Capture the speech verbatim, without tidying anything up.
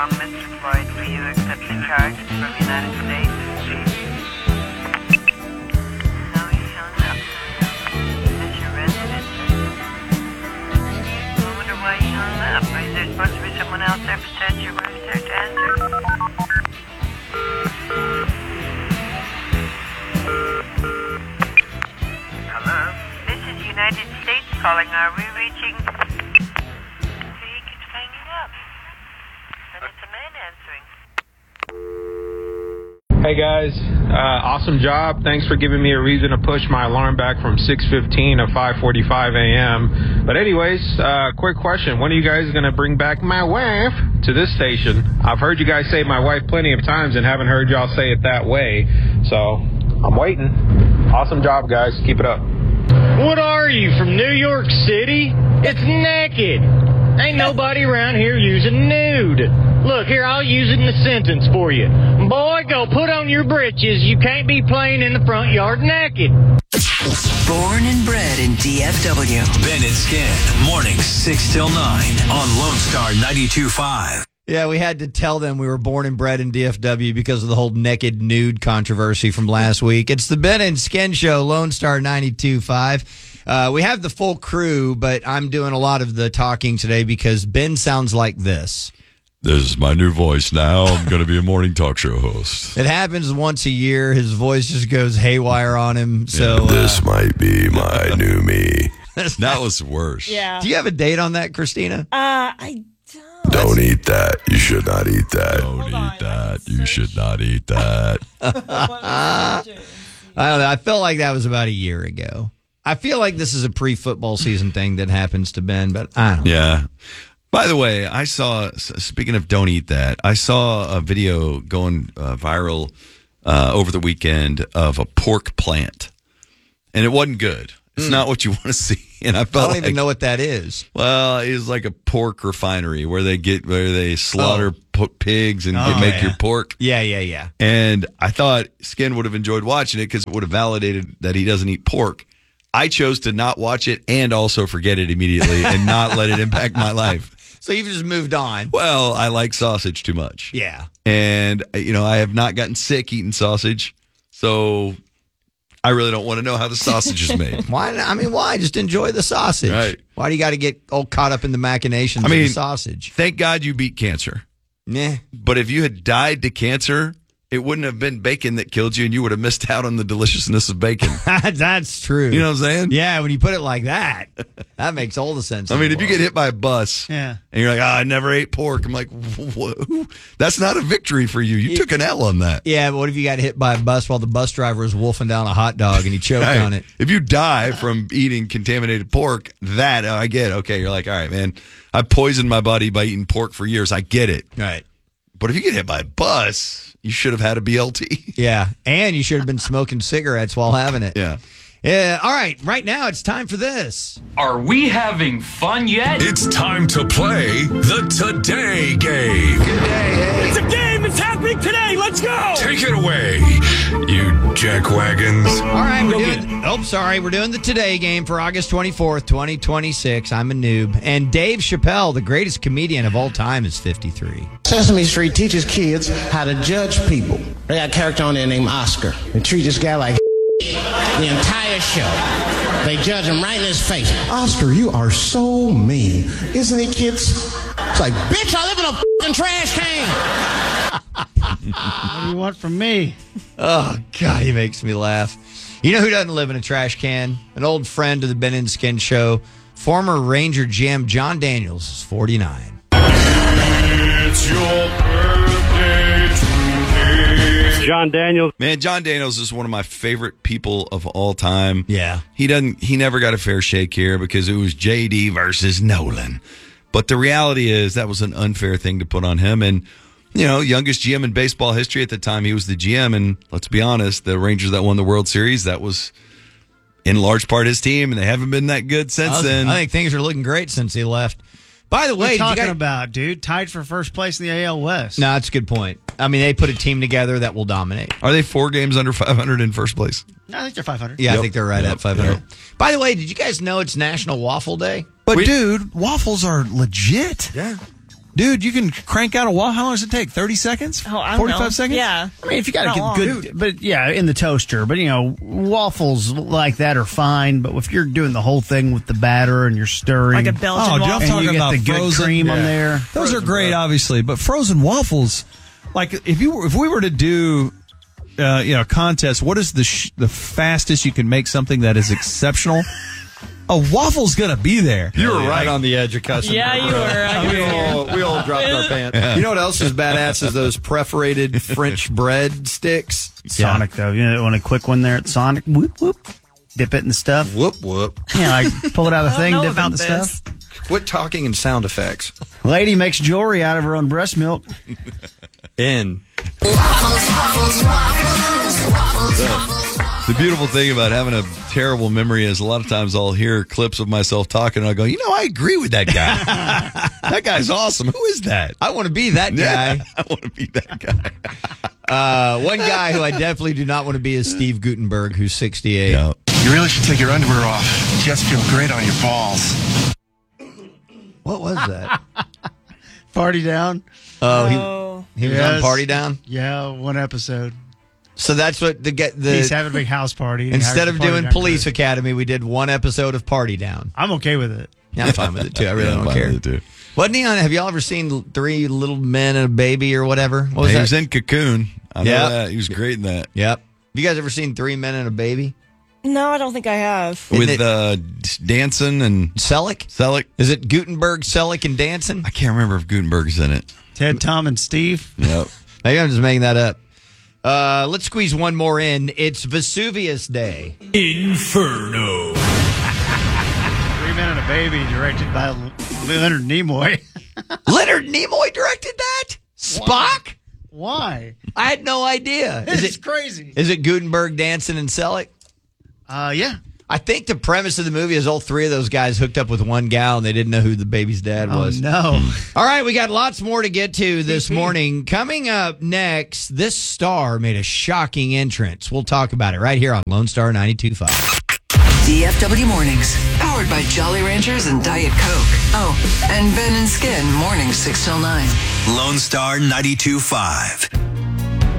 Mister Floyd, will you accept the charge from the United States? No, he hung up. Is this your residence? I wonder why he hung up. Is there supposed to be someone else there besides your wife there to answer? Hello? This is the United States calling. Are we reaching... He keeps hanging up. And it's a man answering. Hey guys, uh, awesome job. Thanks for giving me a reason to push my alarm back from six fifteen to five forty-five a.m. But anyways, uh, quick question. When are you guys going to bring back my wife to this station? I've heard you guys say my wife plenty of times and haven't heard y'all say it that way. So I'm waiting. Awesome job, guys. Keep it up. What are you, from New York City? It's naked. Ain't nobody around here using nude. Look, here, I'll use it in a sentence for you. Boy, go put on your britches. You can't be playing in the front yard naked. Born and bred in D F W. Ben and Skin, mornings six till nine on Lone Star ninety-two point five. Yeah, we had to tell them we were born and bred in D F W because of the whole naked nude controversy from last week. It's the Ben and Skin Show, Lone Star ninety-two point five. Uh, we have the full crew, but I'm doing a lot of the talking today because Ben sounds like this. This is my new voice now. I'm going to be a morning talk show host. It happens once a year. His voice just goes haywire on him. So Yeah, this uh, might be my new me. That was worse. Yeah. Do you have a date on that, Christina? Uh, I don't. Don't eat that. You should not eat that. Don't Hold eat on. that. You should not eat that. I don't know. I felt like that was about a year ago. I feel like this is a pre-football season thing that happens to Ben, but I don't know. Yeah. By the way, I saw, speaking of don't eat that, I saw a video going uh, viral uh, over the weekend of a pork plant. And it wasn't good. It's mm. not what you want to see. And I felt I don't like, even know what that is. Well, it's like a pork refinery where they get where they slaughter Oh. p- pigs and Oh, get, make yeah. your pork. Yeah, yeah, yeah. And I thought Skin would have enjoyed watching it because it would have validated that he doesn't eat pork. I chose to not watch it and also forget it immediately and not let it impact my life. So you've just moved on. Well, I like sausage too much. Yeah. And, you know, I have not gotten sick eating sausage. So I really don't want to know how the sausage is made. Why? I mean, why? Just enjoy the sausage. Right. Why do you got to get all caught up in the machinations I mean, of the sausage? Thank God you beat cancer. Nah. But if you had died to cancer, it wouldn't have been bacon that killed you and you would have missed out on the deliciousness of bacon. That's true. You know what I'm saying? Yeah, when you put it like that, that makes all the sense. I mean, if you get hit by a bus Yeah. and you're like, oh, I never ate pork, I'm like, whoa, that's not a victory for you. You took an L on that. Yeah, but what if you got hit by a bus while the bus driver was wolfing down a hot dog and he choked Hey, on it? If you die from eating contaminated pork, that uh, I get. Okay, you're like, all right, man, I poisoned my body by eating pork for years. I get it. Right. But if you get hit by a bus, you should have had a B L T. Yeah, and you should have been smoking cigarettes while having it. Yeah. Yeah. All right, right now it's time for this. Are we having fun yet? It's time to play the Today Game. It's a game! It's happening today! Let's go! Take it away, you jackwagons. All right, we're doing. Oh, sorry, we're doing the Today Game for August twenty-fourth, twenty twenty-six. I'm a noob, and Dave Chappelle, the greatest comedian of all time, is fifty-three. Sesame Street teaches kids how to judge people. They got a character on there named Oscar. They treat this guy like the entire show. They judge him right in his face. Oscar, you are so mean. Isn't it, kids? It's like, bitch, I live in a f***ing trash can. What do you want from me? Oh, God, he makes me laugh. You know who doesn't live in a trash can? An old friend of the Ben and Skin Show, former Ranger G M John Daniels is forty-nine. It's your birthday today. John Daniels. Man, John Daniels is one of my favorite people of all time. Yeah. He doesn't he never got a fair shake here because it was J D versus Nolan. But the reality is that was an unfair thing to put on him. And, you know, youngest G M in baseball history at the time, he was the G M. And let's be honest, the Rangers that won the World Series, that was in large part his team, and they haven't been that good since I, was, then. I think things are looking great since he left. By the way, What are you did you talking guys- about, dude? Tied for first place in the A L West. No, that's a good point. I mean, they put a team together that will dominate. Are they four games under five hundred in first place? No, I think they're five hundred. Yeah, Yep. I think they're right Yep. at five hundred. Yep. By the way, did you guys know it's National Waffle Day? But, We- dude, waffles are legit. Yeah. Dude, you can crank out a waffle. How long does it take? thirty seconds? Oh, I don't forty-five know. seconds? Yeah. I mean, if you got Not to long. get good, but yeah, in the toaster. But you know, waffles like that are fine. But if you're doing the whole thing with the batter and you're stirring, Like a Belgian Oh, dude, waffle. I'm and talking you get about the good frozen cream on yeah. there. Those are great, obviously, but frozen waffles. Like if you were, if we were to do, uh, you know, a contest, what is the sh- the fastest you can make something that is exceptional? A waffle's gonna be there. You were right on the edge of cussing. Yeah, you were. I we, all, we all dropped our pants. You know what else is badass is those perforated French bread sticks. Sonic though, you know, want a quick one there at Sonic? Whoop whoop. Dip it in the stuff. Whoop whoop. Yeah, like pull it out of the I thing, don't know dip it in the about stuff. Quit talking in sound effects. Lady makes jewelry out of her own breast milk. In. The beautiful thing about having a terrible memory is a lot of times I'll hear clips of myself talking and I'll go, you know, I agree with that guy. That guy's awesome. Who is that? I want to be that guy. Yeah, I want to be that guy. Uh, one guy who I definitely do not want to be is Steve Gutenberg, who's sixty-eight. Yeah. You really should take your underwear off. Just feel great on your balls. What was that? Party Down. Oh, Oh. he, he was Yes. on Party Down? Yeah, one episode. So that's what the get the He's having a big house party. and he instead hires of the Party doing Down Police crew. Academy, we did one episode of Party Down. I'm okay with it. Yeah, I'm fine with it too. I really Yeah, I'm don't fine care. with it, too. Wasn't he on? Have y'all ever seen Three Little Men and a Baby or whatever? What was he that? was in Cocoon. I know Yeah. that. He was great in that. Yep. Have you guys ever seen Three Men and a Baby? No, I don't think I have. Isn't With it- uh, Danson and Selleck? Selleck. Is it Gutenberg, Selleck, and Danson? I can't remember if Gutenberg's in it. Ted, Tom, and Steve. Yep. Maybe I'm just making that up. Uh, let's squeeze one more in. It's Vesuvius Day. Inferno. Three Men and a Baby, directed by Leonard Nimoy. Leonard Nimoy directed that? Spock? Why? I had no idea. Is It's it crazy. is it Gutenberg, Danson, and Selleck? Uh, yeah. I think the premise of the movie is all three of those guys hooked up with one gal and they didn't know who the baby's dad Oh, was. no. All right, we got lots more to get to this morning. Coming up next, this star made a shocking entrance. We'll talk about it right here on Lone Star ninety-two point five. D F W Mornings, powered by Jolly Ranchers and Diet Coke. Oh, and Ben and Skin, mornings six till nine. Lone Star ninety-two point five.